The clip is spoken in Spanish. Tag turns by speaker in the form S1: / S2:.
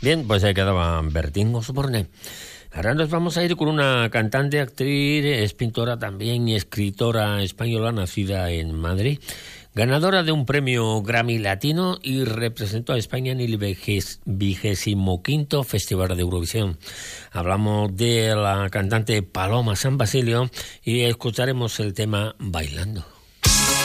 S1: Bien, pues ahí quedaba Bertín Osborne. Ahora nos vamos a ir con una cantante, actriz, es pintora también y escritora española nacida en Madrid. Ganadora de un premio Grammy Latino y representó a España en el 25º Festival de Eurovisión. Hablamos de la cantante Paloma San Basilio y escucharemos el tema Bailando.